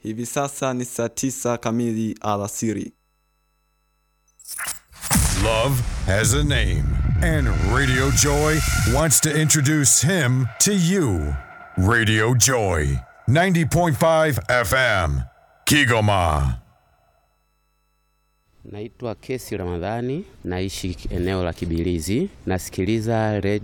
Hivi sasa ni saa 9 kamili alasiri. Love has a name, and Radio Joy wants to introduce him to you. Radio Joy, 90.5 FM, Kigoma. Naitwa Kesi Ramadhani, naishi eneo la Kibilizi, nasikiliza